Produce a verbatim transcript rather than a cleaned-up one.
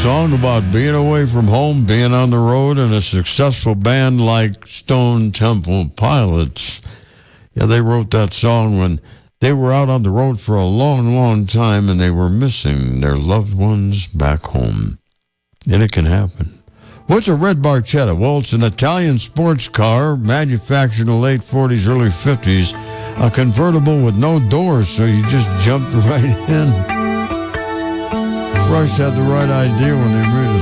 song about being away from home, being on the road, and a successful band like Stone Temple Pilots. Yeah, they wrote that song when they were out on the road for a long, long time and they were missing their loved ones back home. And it can happen. What's a red Barchetta? Well, it's an Italian sports car manufactured in the late forties, early fifties. A convertible with no doors, so you just jumped right in. Rush had the right idea when they made a